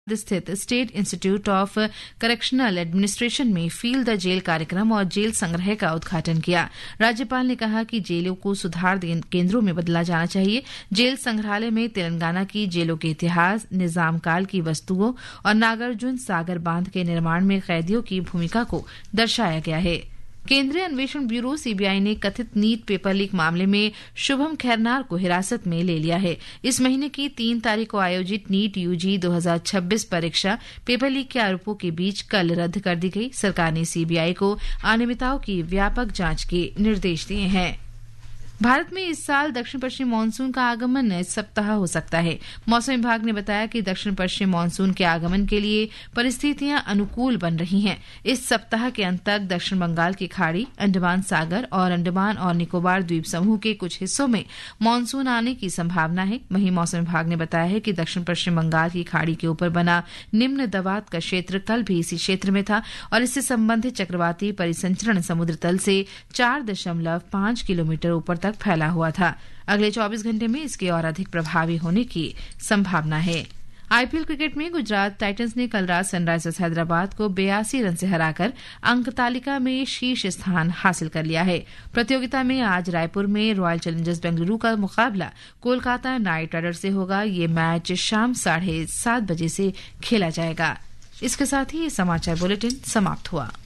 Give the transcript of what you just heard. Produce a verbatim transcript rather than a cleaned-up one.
स्थित state institute of correctional administration में feel the jail कार्यक्रम और जेल संग्रह का उद्घाटन किया। राज्यपाल ने कहा कि जेलों को सुधार केंद्रों में बदला जाना चाहिए। जेल संग्रहालय में तेलंगाना की जेलों के इतिहास, निजाम काल की वस्तुओं और नागार्जुन सागर बांध के निर्माण में कैदियों की भूमिका को दर्शाया गया है। केंद्रीय अन्वेषण ब्यूरो सीबीआई ने कथित नीट पेपर लीक मामले में शुभम खैरनार को हिरासत में ले लिया है। इस महीने की तीन तारीख को आयोजित नीट यूजी दो हज़ार छब्बीस परीक्षा पेपर लीक के आरोपों के बीच कल रद्द कर दी गई। सरकार ने सीबीआई को अनियमितताओं की व्यापक जांच के निर्देश दिए हैं। भारत में इस साल दक्षिण पश्चिम मानसून का आगमन इस सप्ताह हो सकता है। मौसम विभाग ने बताया कि दक्षिण पश्चिम मानसून के आगमन के लिए परिस्थितियां अनुकूल बन रही हैं। इस सप्ताह के अंत तक दक्षिण बंगाल की खाड़ी, अंडमान सागर और अंडमान और निकोबार द्वीप समूह के कुछ हिस्सों में मानसून आने की संभावना है। वहीं मौसम विभाग ने बताया है कि दक्षिण पश्चिम बंगाल की खाड़ी के ऊपर बना निम्न दबाव का क्षेत्र कल भी इसी क्षेत्र में था और इससे संबंधित चक्रवाती परिसंचरण समुद्र तल से चार दशमलव पांच किलोमीटर ऊपर तक फैला हुआ था। अगले चौबीस घंटे में इसके और अधिक प्रभावी होने की संभावना है। आईपीएल क्रिकेट में गुजरात टाइटंस ने कल रात सनराइजर्स हैदराबाद को बयासी रन से हराकर अंक तालिका में शीर्ष स्थान हासिल कर लिया है। प्रतियोगिता में आज रायपुर में रॉयल चैलेंजर्स बेंगलुरु का मुकाबला कोलकाता नाइट राइडर्स से होगा। ये मैच शाम साढ़े सात बजे से खेला जाएगा। इसके साथ ही ये समाचार बुलेटिन समाप्त हुआ।